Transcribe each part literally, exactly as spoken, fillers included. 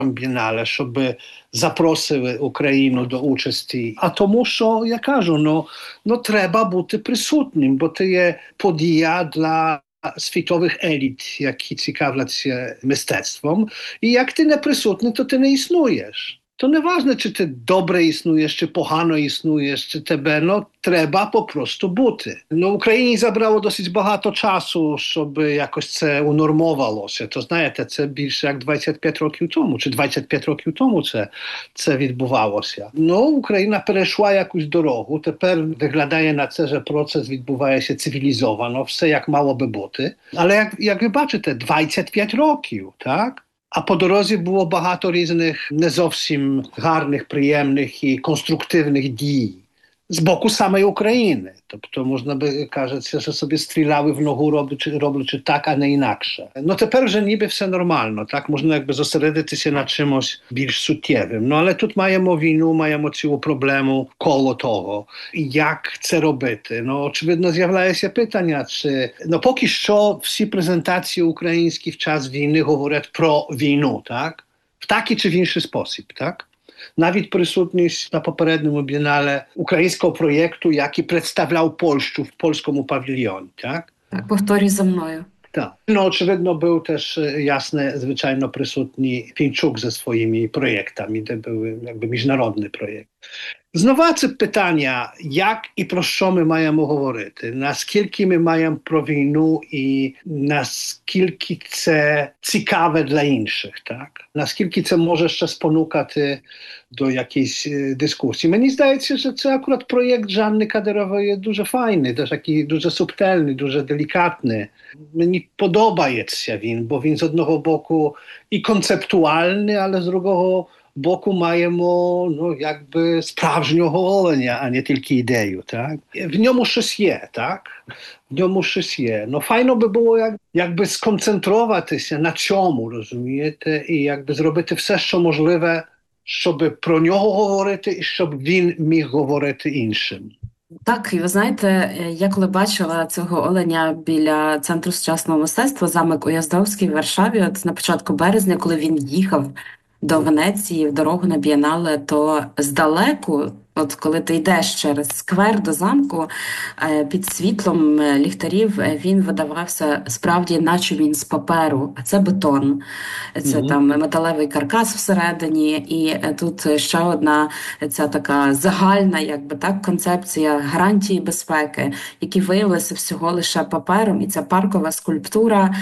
бієнале, щоб запросили Україну до участі. А тому, що, я кажу, ну, ну треба бути присутнім, бо це є подія для світових еліт, які цікавляться мистецтвом. І як ти не присутній, то ти не існуєш. То не важливо, чи ти добре існуєш, чи погано існуєш, чи тебе, ну, треба по-просто бути. Ну, Україні забрало досить багато часу, щоб якось це унормовалося. То, знаєте, це більше як двадцять п'ять років тому, чи двадцять п'ять років тому це, це відбувалося. Ну, Україна перейшла якусь дорогу, тепер виглядає на це, що процес відбувається цивілізовано, все як мало би бути. Але, як, як ви бачите, двадцять п'ять років, так? А по дорозі було багато різних не зовсім гарних, приємних і конструктивних дій з боку самої України. Тобто, можна би кажеться, що собі стріляли в ногу, роблячи, роблячи так, а не інакше. Ну тепер вже ніби все нормально, так? Можна якби зосередитися на чимось більш суттєвим. Ну але тут маємо війну, маємо цілу проблему коло того. Як це робити? Ну, очевидно, з'являється питання, чи... Ну, поки що всі презентації українські в час війни говорять про війну, так? В такий чи в інший спосіб, так? Навіть присутність на попередньому бієнале українського проєкту, який представляв Польщу в польському павільйоні, так? Так, повторюй за мною. Так. No, очевидно, był też jasne, zwyczajno присутній Пінчук ze swoimi projektami, to był jakby międzynarodny projekt. Знову це питання, як і про що ми маємо говорити, наскільки ми маємо про війну і наскільки це цікаве для інших, так? Наскільки це може ще спонукати до якоїсь дискусії. Мені здається, що це akurat проєкт Жанни Кадирової є дуже файний, такий дуже субтильний, дуже делікатний. Мені подобається він, бо він з одного боку і концептуальний, але з другого боку маємо, ну, якби справжнього оленя, а не тільки ідею, так? В ньому щось є, так? В ньому щось є. Ну, файно би було, як, якби сконцентруватися на цьому, розумієте? І якби зробити все, що можливе, щоб про нього говорити і щоб він міг говорити іншим. Так, і ви знаєте, я коли бачила цього оленя біля Центру сучасного мистецтва, замок Уяздовський в Варшаві, от на початку березня, коли він їхав до Венеції в дорогу на бієнале, то здалеку, от коли ти йдеш через сквер до замку, під світлом ліхтарів він видавався справді, наче він з паперу, а це бетон. Це mm-hmm. там металевий каркас всередині, і тут ще одна ця така загальна, якби так, концепція гарантії безпеки, які виявилися всього лише папером, і ця паркова скульптура,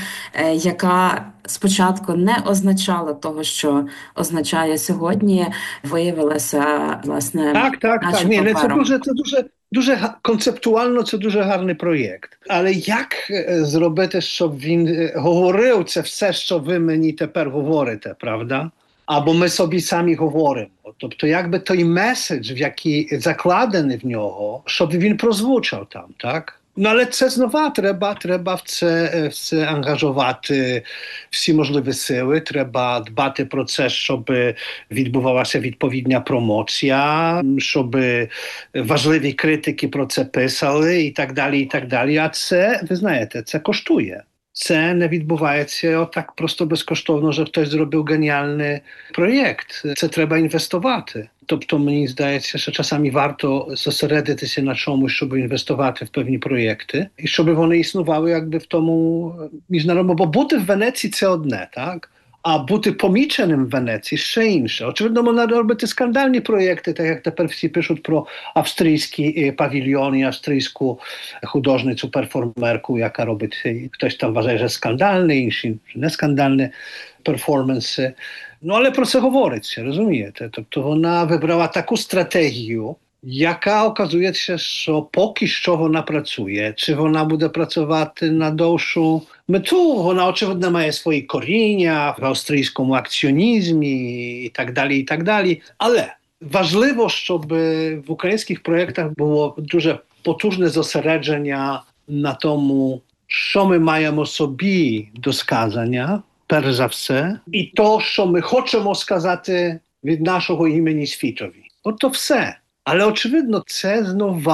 яка спочатку не означала того, що означає сьогодні, виявилася, власне, так, так, наче так. Ні, папером. це дуже, це дуже, дуже концептуально, це дуже гарний проєкт. Але як зробити, щоб він говорив це все, що ви мені тепер говорите, правда? Або ми собі самі говоримо. Тобто, якби той меседж, який закладений в нього, щоб він прозвучав там, так? Ну, але це знову треба, треба в це, в це ангажувати всі можливі сили, треба дбати про це, щоб відбувалася відповідна промоція, щоб важливі критики про це писали і так далі, і так далі. А це, ви знаєте, це коштує. Це не відбувається отак просто безкоштовно, що хтось зробив геніальний проєкт. Це треба інвестувати. Тобто, мені здається, що часами варто зосередитися на чомусь, щоб інвестувати в певні проєкти, і щоб вони існували якби в тому міжнародному. Бо бути в Венеції – це одне, так? А бути поміченим в Венеції – ще інше. Очевидно, можна робити скандальні проєкти, так як тепер всі пишуть про австрійські павільйони, австрійську художницю, перформерку, яка робить, хтось там вважає, що скандальні, інші не скандальні перформанси. Ну, але про це говориться, розумієте? Тобто вона вибрала таку стратегію, яка окazuje się, що поки що вона працює. Чи вона буде працювати на довшу мету? Вона, очевидно, має свої коріння в австрійському акціонізмі і так далі, і так далі. Але важливо, щоб в українських проєктах було дуже потужне зосередження на тому, що ми маємо собі до сказання, перш за все, і то, що ми хочемо сказати від нашого імені світові. От то все. Але, очевидно, це знову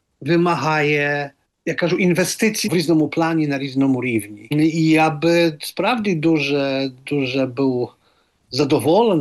вимагає, я кажу, інвестицій в різному плані, на різному рівні. І я би справді дуже, дуже був задоволений.